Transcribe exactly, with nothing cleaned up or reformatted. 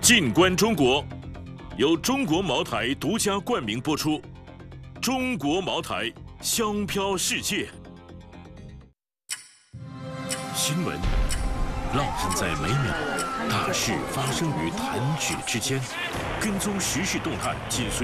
静观中国，由中国茅台独家冠名播出。中国茅台，香飘世界。新闻，浪漫在每秒，大事发生于弹指之间，跟踪时事动态，紧随。